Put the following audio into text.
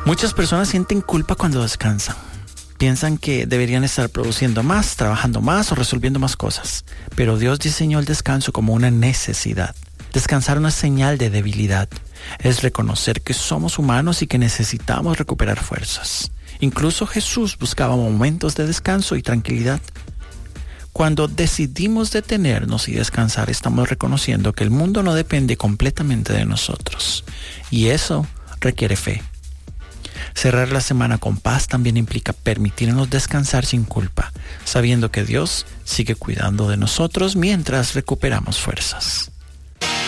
Muchas personas sienten culpa cuando descansan. Piensan que deberían estar produciendo más, trabajando más o resolviendo más cosas. Pero Dios diseñó el descanso como una necesidad. Descansar no es señal de debilidad. Es reconocer que somos humanos y que necesitamos recuperar fuerzas. Incluso Jesús buscaba momentos de descanso y tranquilidad. Cuando decidimos detenernos y descansar, estamos reconociendo que el mundo no depende completamente de nosotros. Y eso requiere fe. Cerrar la semana con paz también implica permitirnos descansar sin culpa, sabiendo que Dios sigue cuidando de nosotros mientras recuperamos fuerzas.